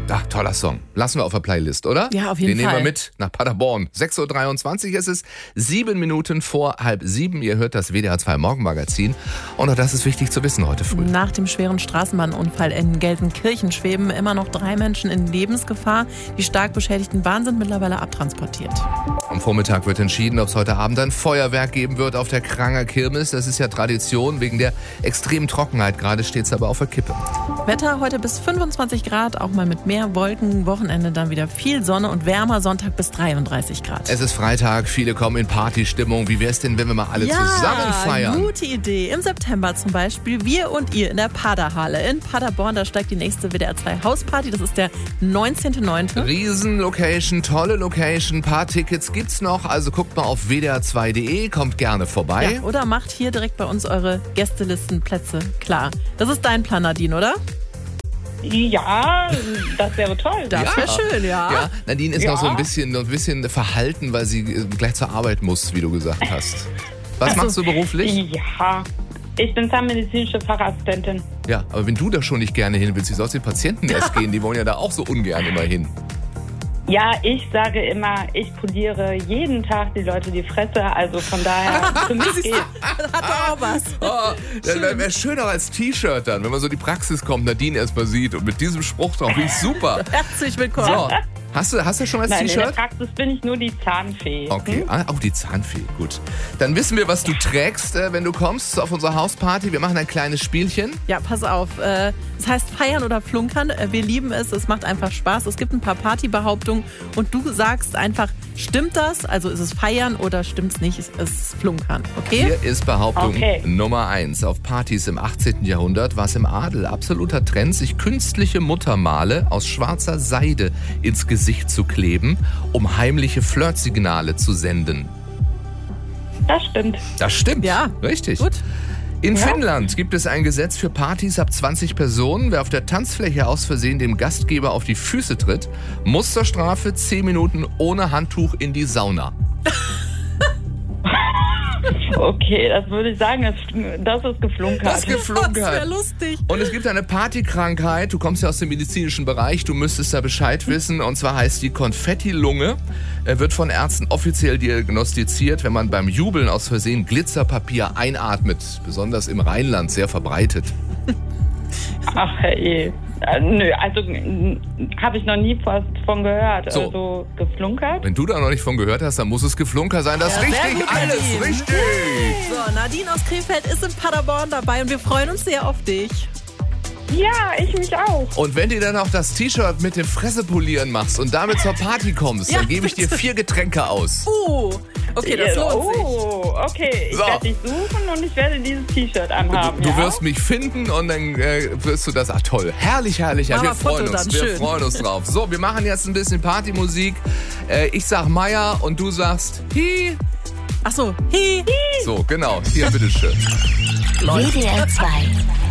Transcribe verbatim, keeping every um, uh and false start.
Ach, toller Song. Lassen wir auf der Playlist, oder? Ja, auf jeden Den Fall. nehmen wir mit nach Paderborn. sechs Uhr dreiundzwanzig ist es, sieben Minuten vor halb sieben. Ihr hört das W D R zwei Morgenmagazin. Und auch das ist wichtig zu wissen heute früh. Nach dem schweren Straßenbahnunfall in Gelsenkirchen schweben immer noch drei Menschen in Lebensgefahr. Die stark beschädigten Bahnen sind mittlerweile abtransportiert. Am Vormittag wird entschieden, ob es heute Abend ein Feuerwerk geben wird auf der Kranger Kirmes. Das ist ja Tradition. Wegen der extremen Trockenheit gerade steht es aber auf der Kippe. Wetter heute bis fünfundzwanzig Grad, auch mal mit mehr Wolken. Wochenende dann wieder viel Sonne und wärmer, Sonntag bis dreiunddreißig Grad. Es ist Freitag, viele kommen in Partystimmung. Wie wär's denn, wenn wir mal alle ja, zusammen feiern? Gute Idee. Im September zum Beispiel wir und ihr in der Paderhalle in Paderborn. Da steigt die nächste W D R zwei Hausparty. Das ist der neunzehnten neunten Riesen-Location, tolle Location. Ein paar Tickets gibt's noch. Also guckt mal auf w d r zwei punkt d e. Kommt gerne vorbei. Ja, oder macht hier direkt bei uns eure Gästelistenplätze klar. Das ist dein Plan, Nadine, oder? Ja, das wäre toll. Das Ja. wäre schön, ja. Ja, Nadine ist Ja. noch so ein bisschen, noch ein bisschen verhalten, weil sie äh, gleich zur Arbeit muss, wie du gesagt hast. Was machst du beruflich? Ja, ich bin zahnmedizinische Fachassistentin. Ja, aber wenn du da schon nicht gerne hin willst, wie soll es den Patienten erst gehen? Die wollen ja da auch so ungern immer hin. Ja, ich sage immer, ich poliere jeden Tag die Leute die Fresse, also von daher, für mich geht. Hat doch auch was. Oh, das wäre wär schön auch als T-Shirt dann, wenn man so die Praxis kommt, Nadine erstmal sieht und mit diesem Spruch drauf, wie super. Herzlich willkommen. So, hast du, hast du schon als Nein, in der T-Shirt? Praxis bin ich nur die Zahnfee. Okay, ah, auch die Zahnfee, gut. Dann wissen wir, was du trägst, äh, wenn du kommst auf unsere Hausparty. Wir machen ein kleines Spielchen. Ja, pass auf. äh, Es heißt feiern oder flunkern. Äh, Wir lieben es. Es macht einfach Spaß. Es gibt ein paar Partybehauptungen und du sagst einfach, stimmt das? Also ist es feiern oder stimmt's nicht? Es ist flunkern. Okay? Hier ist Behauptung Okay. Nummer eins. Auf Partys im achtzehnten Jahrhundert war es im Adel absoluter Trend, sich künstliche Muttermale aus schwarzer Seide ins Gesicht zu kleben, um heimliche Flirtsignale zu senden. Das stimmt. Das stimmt. Ja. Richtig. Gut. In Ja. Finnland gibt es ein Gesetz für Partys ab zwanzig Personen. Wer auf der Tanzfläche aus Versehen dem Gastgeber auf die Füße tritt, muss zur Strafe zehn Minuten ohne Handtuch in die Sauna. Okay, das würde ich sagen, das, das ist geflunkert. Das ist geflunkert. Das wäre lustig. Und es gibt eine Partykrankheit, du kommst ja aus dem medizinischen Bereich, du müsstest da Bescheid wissen, und zwar heißt die Konfettilunge, äh, wird von Ärzten offiziell diagnostiziert, wenn man beim Jubeln aus Versehen Glitzerpapier einatmet, besonders im Rheinland sehr verbreitet. Ach, hey. Äh, nö, also habe ich noch nie was von gehört. So. Also geflunkert. Wenn du da noch nicht von gehört hast, dann muss es geflunker sein, das ist Ja, sehr richtig, gut, alles Nadine. richtig. So, Nadine aus Krefeld ist in Paderborn dabei und wir freuen uns sehr auf dich. Ja, ich mich auch. Und wenn du dann auch das T-Shirt mit dem Fresse-Polieren machst und damit zur Party kommst, Ja, dann gebe ich dir bitte. vier Getränke aus. Uh, okay, das lohnt sich. Oh, okay. Ich So. werde dich suchen und ich werde dieses T-Shirt anhaben. Du ja? wirst mich finden und dann äh, wirst du das. Ach toll, herrlich, herrlich. Ja, Machen wir wir Foto freuen uns. dann, Wir schön. freuen uns drauf. So, wir machen jetzt ein bisschen Partymusik. Äh, ich sag Meier und du sagst Hi. Ach so, hi. So, genau. Hier, bitteschön. W D R zwei